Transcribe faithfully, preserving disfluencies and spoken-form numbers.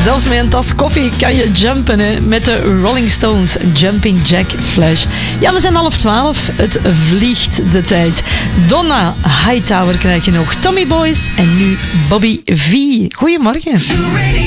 Zelfs met een tas koffie kan je jumpen, hè, met de Rolling Stones Jumping Jack Flash. Ja, we zijn half twaalf. Het vliegt de tijd. Donna Hightower krijg je nog. Tommy Boyce en nu Bobby V. Goedemorgen.